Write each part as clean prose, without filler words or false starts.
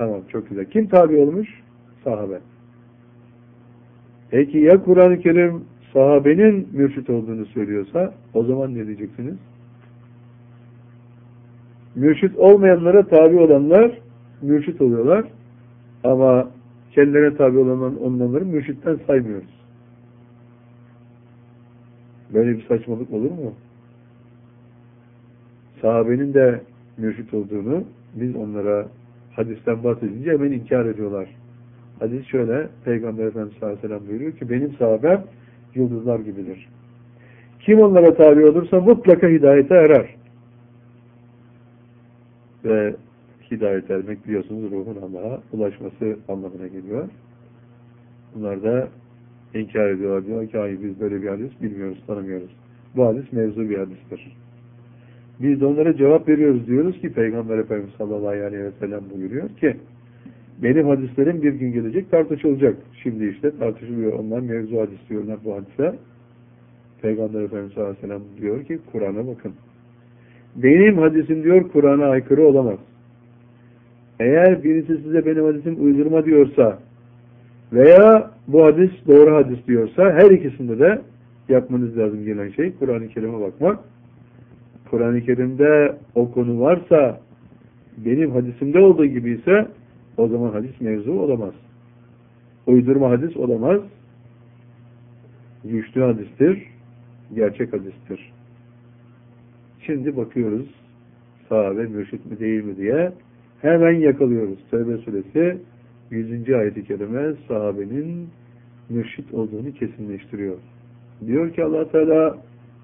Tamam, çok güzel. Kim tabi olmuş? Sahabe. Peki ya Kur'an-ı Kerim sahabenin mürşit olduğunu söylüyorsa o zaman ne diyeceksiniz? Mürşit olmayanlara tabi olanlar mürşit oluyorlar ama kendilerine tabi olanları mürşitten saymıyoruz. Böyle bir saçmalık olur mu? Sahabenin de mürşit olduğunu biz onlara hadisten bahsedince hemen inkar ediyorlar. Hadis şöyle, Peygamber Efendimiz sallallahu aleyhi ve sellem buyuruyor ki benim sahabem yıldızlar gibidir. Kim onlara tabi olursa mutlaka hidayete erer. Ve hidayet etmek biliyorsunuz ruhun Allah'a ulaşması anlamına geliyor. Bunlar da inkar ediyorlar. Diyor ki hayır biz böyle bir hadis bilmiyoruz, tanımıyoruz. Bu hadis mevzu bir hadistir. Biz de onlara cevap veriyoruz. Diyoruz ki Peygamber Efendimiz sallallahu aleyhi ve sellem buyuruyor ki benim hadislerim bir gün gelecek tartışılacak. Şimdi işte tartışılıyor. Onlar mevzu hadis diyorlar bu hadise. Peygamber Efendimiz sallallahu aleyhi ve sellem diyor ki Kur'an'a bakın. Benim hadisim diyor Kur'an'a aykırı olamaz. Eğer birisi size benim hadisim uydurma diyorsa veya bu hadis doğru hadis diyorsa her ikisinde de yapmanız lazım gelen şey Kur'an-ı Kerim'e bakmak. Kur'an-ı Kerim'de o konu varsa benim hadisimde olduğu gibi ise o zaman hadis mevzu olamaz. Uydurma hadis olamaz. Güçlü hadistir. Gerçek hadistir. Şimdi bakıyoruz sahabe mürşit mi değil mi diye hemen yakalıyoruz. Tevbe suresi 100. ayet-i kerime sahabenin mürşit olduğunu kesinleştiriyor. Diyor ki Allah Teala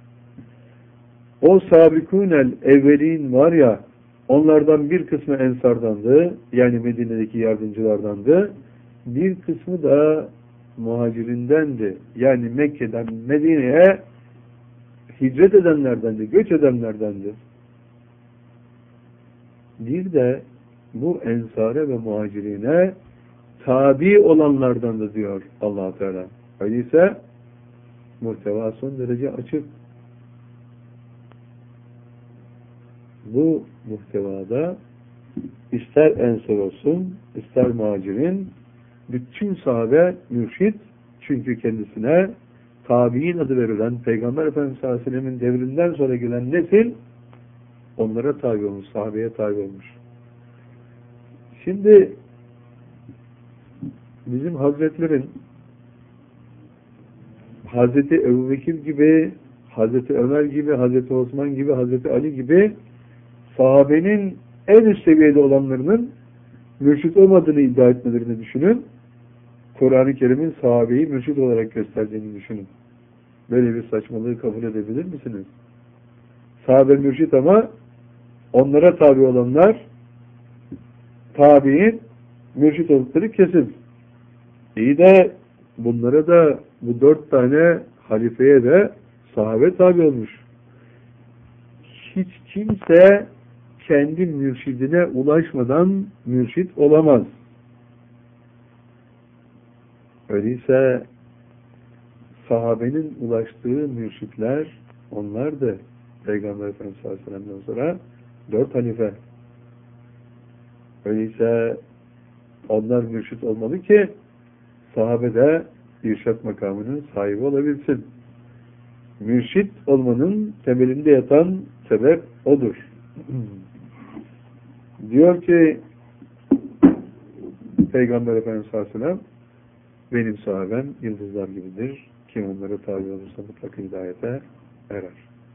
o sabikunel evvelin var ya onlardan bir kısmı ensardandı yani Medine'deki yardımcılardandı bir kısmı da muhacirindendi yani Mekke'den Medine'ye hicret edenlerdendi, göç edenlerdendi. Bir de bu ensare ve muhacirine tabi olanlardan da diyor Allah Teala. Öyleyse muhteva son derece açık. Bu muhtevada ister ensar olsun, ister muhacirin bütün sahabe mürşit çünkü kendisine tabi'in adı verilen Peygamber Efendimiz sallallahu aleyhi ve sellem'in devrinden sonra gelen nesil onlara tabi olmuş, sahabeye tabi olmuş. Şimdi bizim hazretlerin Hazreti Ebubekir gibi, Hazreti Ömer gibi, Hazreti Osman gibi, Hazreti Ali gibi sahabenin en üst seviyede olanlarının mürşit olmadığını iddia etmelerini düşünün. Kur'an-ı Kerim'in sahabeyi mürşit olarak gösterdiğini düşünün. Böyle bir saçmalığı kabul edebilir misiniz? Sahabe mürşit ama onlara tabi olanlar tabi'in mürşit oldukları kesin. İyi de bunlara da bu 4 tane halifeye de sahabe tabi olmuş. Hiç kimse kendi mürşidine ulaşmadan mürşit olamaz. Öyleyse sahabenin ulaştığı mürşitler onlardı. Peygamber Efendimiz sallallahu aleyhi ve sellem'den sonra 4 halife. Öyleyse onlar mürşit olmalı ki sahabe de irşat makamının sahibi olabilsin. Mürşit olmanın temelinde yatan sebep odur. Diyor ki Peygamber Efendimiz sallallahu aleyhi ve sellem benim sahabem yıldızlar gibidir. Kim onlara tabi olursa mutlaka hidayete erer.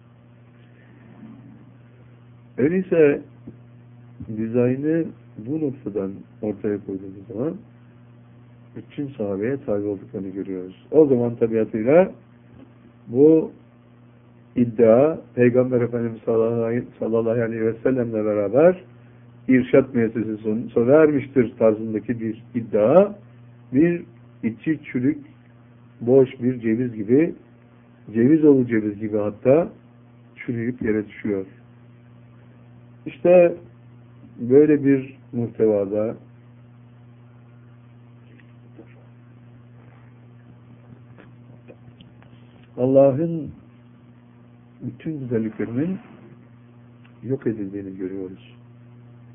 Öyleyse dizaynı bu noktadan ortaya koyduğumuz zaman bütün sahabeye tabi olduklarını görüyoruz. O zaman tabiatıyla bu iddia Peygamber Efendimiz sallallahu aleyhi ve sellemle beraber irşat müessesesi sona ermiştir tarzındaki bir iddia bir içi çürük boş bir ceviz gibi ceviz ceviz gibi hatta çürüyüp yere düşüyor. İşte böyle bir muhtevada Allah'ın bütün güzelliklerinin yok edildiğini görüyoruz.